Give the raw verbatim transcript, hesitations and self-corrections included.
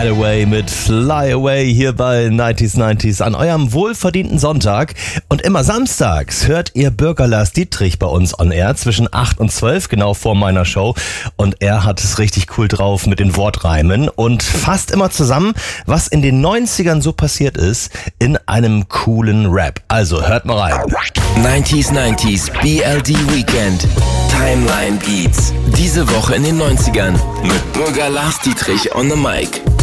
Hathaway mit Fly Away hier bei neunzig neunzig an eurem wohlverdienten Sonntag. Und immer samstags hört ihr Bürger Lars Dietrich bei uns on air zwischen acht und zwölf, genau vor meiner Show. Und er hat es richtig cool drauf mit den Wortreimen und fasst immer zusammen, was in den neunzigern so passiert ist, in einem coolen Rap. Also hört mal rein. neunzig neunzig B L D Weekend Timeline Beats. Diese Woche in den neunzigern mit Bürger Lars Dietrich on the mic.